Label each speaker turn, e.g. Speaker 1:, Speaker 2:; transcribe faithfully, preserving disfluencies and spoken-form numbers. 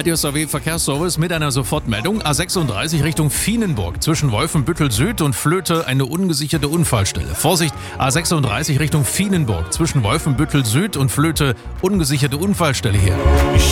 Speaker 1: Radius A W Verkehrsservice mit einer Sofortmeldung. A sechsunddreißig Richtung Fienenburg. Zwischen Wolfenbüttel Süd und Flöte eine ungesicherte Unfallstelle. Vorsicht, A sechsunddreißig Richtung Fienenburg. Zwischen Wolfenbüttel Süd und Flöte ungesicherte Unfallstelle hier.